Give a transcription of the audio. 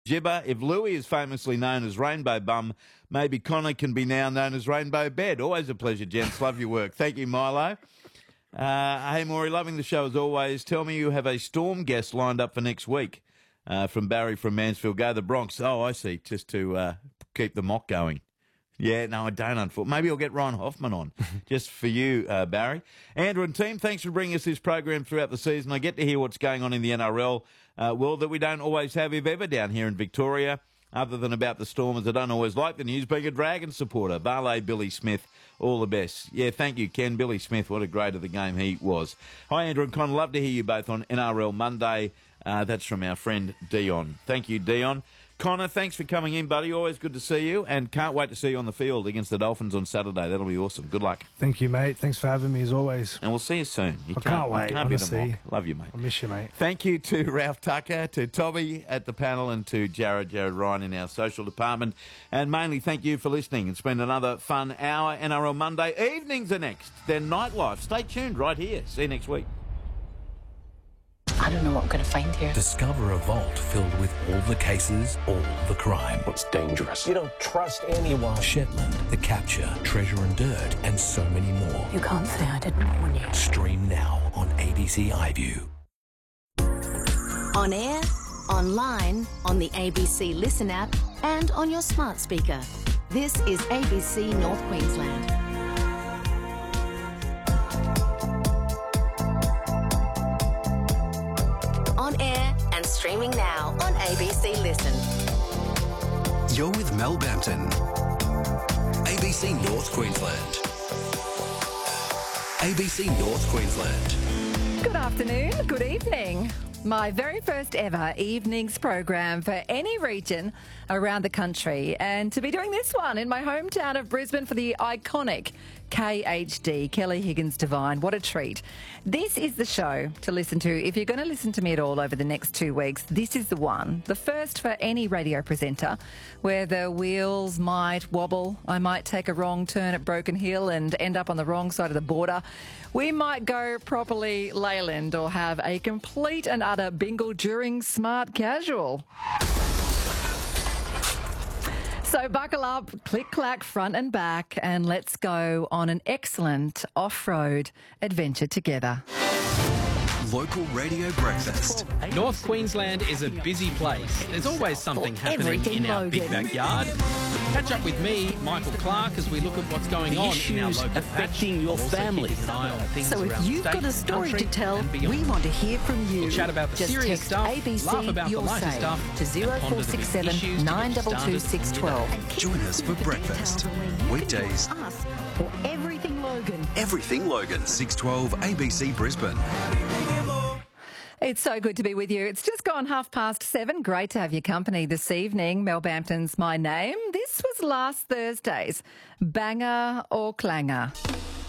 Gibber, if Louis is famously known as Rainbow Bum, maybe Connor can be now known as Rainbow Bed. Always a pleasure, gents. Love your work. Thank you, Milo. Hey, Maury, loving the show as always. Tell me you have a Storm guest lined up for next week. From Barry from Mansfield. Go the Bronx. Oh, I see. Just to keep the mock going. Yeah, no, I don't, unfortunately. Maybe I'll get Ryan Hoffman on, just for you, Barry. Andrew and team, thanks for bringing us this program throughout the season. I get to hear what's going on in the NRL world that we don't always have, if ever, down here in Victoria. Other than about the Stormers, I don't always like the news. Being a Dragon supporter, Barley, Billy Smith, all the best. Yeah, thank you, Ken. Billy Smith, what a great of the game he was. Hi, Andrew and Con. Love to hear you both on NRL Monday. That's from our friend Dion. Thank you, Dion. Connor, thanks for coming in, buddy. Always good to see you, and can't wait to see you on the field against the Dolphins on Saturday. That'll be awesome. Good luck. Thank you, mate. Thanks for having me, as always. And we'll see you soon. I can't wait, honestly. Love you, mate. I miss you, mate. Thank you to Ralph Tucker, to Toby at the panel, and to Jared Ryan in our social department. And mainly thank you for listening. It's been another fun hour. NRL Monday evenings are next. Then Nightlife. Stay tuned right here. See you next week. I don't know what I'm going to find here. Discover a vault filled with all the cases, all the crime. What's dangerous? You don't trust anyone. Shetland, The Capture, Treasure and Dirt, and so many more. You can't say I didn't warn you. Stream now on ABC iView. On air, online, on the ABC Listen app, and on your smart speaker. This is ABC North Queensland. On air and streaming now on ABC Listen. You're with Mel Bampton. ABC North Queensland. ABC North Queensland. Good afternoon, good evening. My very first ever evenings program for any region around the country, and to be doing this one in my hometown of Brisbane for the iconic KHD, Kelly Higgins Divine. What a treat. This is the show to listen to. If you're going to listen to me at all over the next 2 weeks, this is the one. The first for any radio presenter, where the wheels might wobble. I might take a wrong turn at Broken Hill and end up on the wrong side of the border. We might go properly Leyland or have a complete and utter bingle during Smart Casual. So buckle up, click-clack, front and back, and let's go on an excellent off-road adventure together. Local radio breakfast. North Queensland is a busy place. There's always something happening in our big backyard. Catch up with me, Michael Clark, as we look at what's going on in our local affecting your family. So if you've got a story to tell, we want to hear from you. We'll chat about the Just serious text stuff, ABC laugh about the your lighter say stuff, to 0467 922 612. Join us for breakfast. Weekdays. For Everything Logan. Everything Logan. 612 ABC Brisbane. It's so good to be with you. It's just gone 7:30. Great to have your company this evening. Mel Bampton's my name. This was last Thursday's Banger or Clanger.